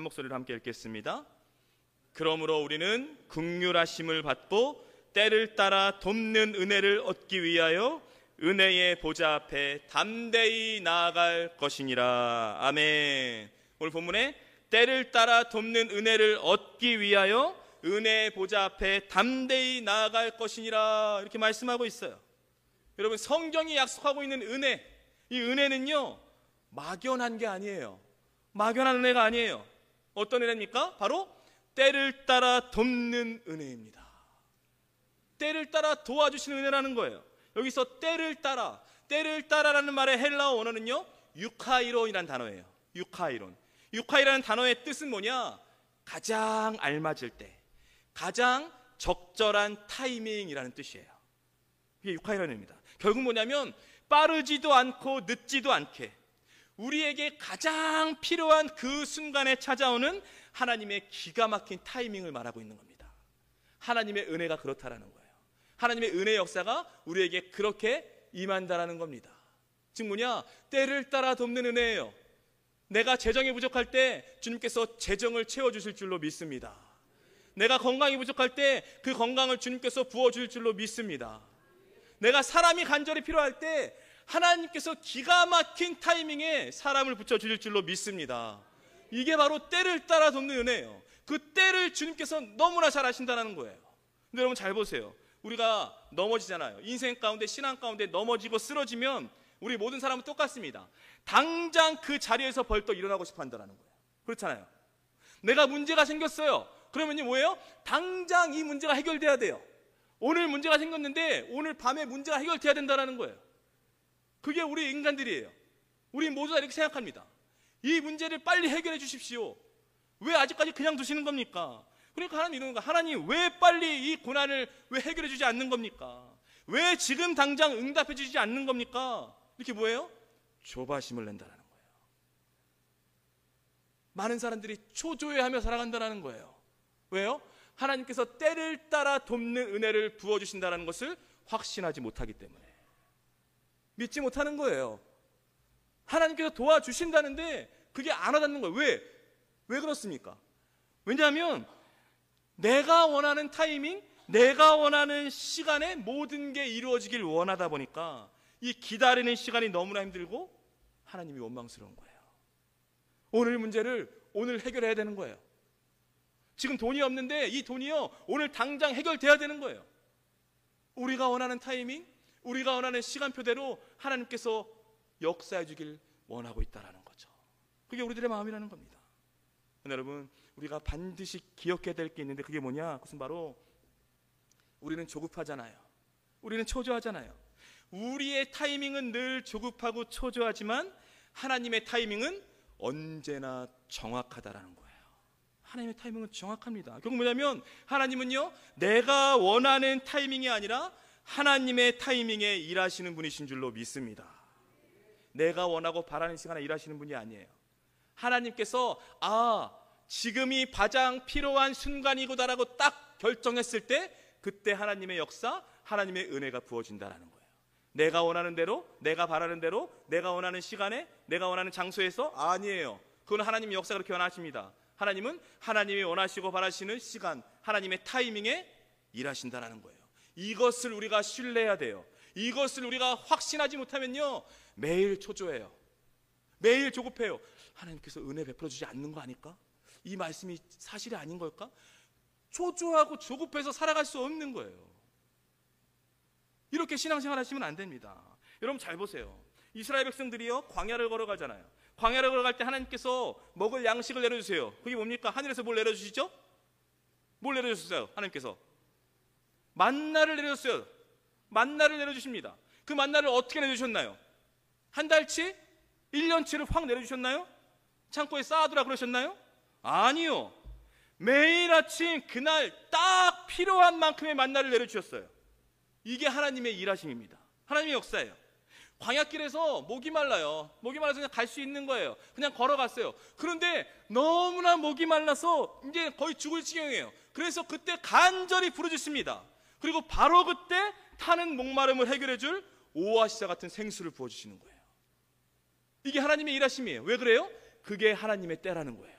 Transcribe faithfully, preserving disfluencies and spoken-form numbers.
한 목소리로 함께 읽겠습니다. 그러므로 우리는 긍휼하심을 받고 때를 따라 돕는 은혜를 얻기 위하여 은혜의 보좌 앞에 담대히 나아갈 것이니라. 아멘. 오늘 본문에 때를 따라 돕는 은혜를 얻기 위하여 은혜의 보좌 앞에 담대히 나아갈 것이니라, 이렇게 말씀하고 있어요. 여러분, 성경이 약속하고 있는 은혜, 이 은혜는요 막연한 게 아니에요. 막연한 은혜가 아니에요. 어떤 은혜입니까? 바로 때를 따라 돕는 은혜입니다. 때를 따라 도와주시는 은혜라는 거예요. 여기서 때를 따라, 때를 따라라는 말의 헬라어 원어는요 유카이론이라는 단어예요. 유카이론. 유카이라는 단어의 뜻은 뭐냐? 가장 알맞을 때, 가장 적절한 타이밍이라는 뜻이에요. 이게 유카이론입니다. 결국 뭐냐면 빠르지도 않고 늦지도 않게 우리에게 가장 필요한 그 순간에 찾아오는 하나님의 기가 막힌 타이밍을 말하고 있는 겁니다. 하나님의 은혜가 그렇다라는 거예요. 하나님의 은혜의 역사가 우리에게 그렇게 임한다라는 겁니다. 즉 뭐냐? 때를 따라 돕는 은혜예요. 내가 재정이 부족할 때 주님께서 재정을 채워주실 줄로 믿습니다. 내가 건강이 부족할 때 그 건강을 주님께서 부어주실 줄로 믿습니다. 내가 사람이 간절히 필요할 때 하나님께서 기가 막힌 타이밍에 사람을 붙여주실 줄로 믿습니다. 이게 바로 때를 따라 돕는 은혜예요. 그 때를 주님께서 너무나 잘 아신다는 거예요. 근데 여러분 잘 보세요. 우리가 넘어지잖아요. 인생 가운데, 신앙 가운데 넘어지고 쓰러지면 우리 모든 사람은 똑같습니다. 당장 그 자리에서 벌떡 일어나고 싶어 한다는 거예요. 그렇잖아요. 내가 문제가 생겼어요. 그러면 뭐예요? 당장 이 문제가 해결돼야 돼요. 오늘 문제가 생겼는데 오늘 밤에 문제가 해결돼야 된다는 거예요. 그게 우리 인간들이에요. 우리 모두 다 이렇게 생각합니다. 이 문제를 빨리 해결해 주십시오. 왜 아직까지 그냥 두시는 겁니까? 그러니까 하나님 이러는 거야. 하나님 왜 빨리 이 고난을 왜 해결해 주지 않는 겁니까? 왜 지금 당장 응답해 주지 않는 겁니까? 이렇게 뭐예요? 조바심을 낸다는 거예요. 많은 사람들이 초조해하며 살아간다는 거예요. 왜요? 하나님께서 때를 따라 돕는 은혜를 부어주신다는 것을 확신하지 못하기 때문에 믿지 못하는 거예요. 하나님께서 도와주신다는데 그게 안 와닿는 거예요. 왜? 왜 그렇습니까? 왜냐하면 내가 원하는 타이밍, 내가 원하는 시간에 모든 게 이루어지길 원하다 보니까 이 기다리는 시간이 너무나 힘들고 하나님이 원망스러운 거예요. 오늘 문제를 오늘 해결해야 되는 거예요. 지금 돈이 없는데 이 돈이요 오늘 당장 해결돼야 되는 거예요. 우리가 원하는 타이밍, 우리가 원하는 시간표대로 하나님께서 역사해 주길 원하고 있다는 거죠. 그게 우리들의 마음이라는 겁니다. 여러분, 우리가 반드시 기억해야 될 게 있는데 그게 뭐냐? 그것은 바로 우리는 조급하잖아요. 우리는 초조하잖아요. 우리의 타이밍은 늘 조급하고 초조하지만 하나님의 타이밍은 언제나 정확하다라는 거예요. 하나님의 타이밍은 정확합니다. 결국 뭐냐면 하나님은요 내가 원하는 타이밍이 아니라 하나님의 타이밍에 일하시는 분이신 줄로 믿습니다. 내가 원하고 바라는 시간에 일하시는 분이 아니에요. 하나님께서 아 지금이 가장 필요한 순간이구나라고 딱 결정했을 때 그때 하나님의 역사, 하나님의 은혜가 부어진다는 거예요. 내가 원하는 대로, 내가 바라는 대로, 내가 원하는 시간에, 내가 원하는 장소에서 아니에요. 그건 하나님의 역사가 그렇게 원하십니다. 하나님은 하나님이 원하시고 바라시는 시간, 하나님의 타이밍에 일하신다는 거예요. 이것을 우리가 신뢰해야 돼요. 이것을 우리가 확신하지 못하면요 매일 초조해요. 매일 조급해요. 하나님께서 은혜 베풀어 주지 않는 거 아닐까? 이 말씀이 사실이 아닌 걸까? 초조하고 조급해서 살아갈 수 없는 거예요. 이렇게 신앙생활 하시면 안 됩니다. 여러분 잘 보세요. 이스라엘 백성들이요 광야를 걸어가잖아요. 광야를 걸어갈 때 하나님께서 먹을 양식을 내려주세요. 그게 뭡니까? 하늘에서 뭘 내려주시죠? 뭘 내려주셨어요? 하나님께서 만나를 내려줬어요. 만나를 내려주십니다. 그 만나를 어떻게 내려주셨나요? 한 달치? 일 년치를 확 내려주셨나요? 창고에 쌓아두라 그러셨나요? 아니요. 매일 아침 그날 딱 필요한 만큼의 만나를 내려주셨어요. 이게 하나님의 일하심입니다. 하나님의 역사예요. 광야길에서 목이 말라요. 목이 말라서 그냥 갈 수 있는 거예요. 그냥 걸어갔어요. 그런데 너무나 목이 말라서 이제 거의 죽을 지경이에요. 그래서 그때 간절히 부르짖습니다. 그리고 바로 그때 타는 목마름을 해결해 줄 오아시스 같은 생수를 부어주시는 거예요. 이게 하나님의 일하심이에요. 왜 그래요? 그게 하나님의 때라는 거예요.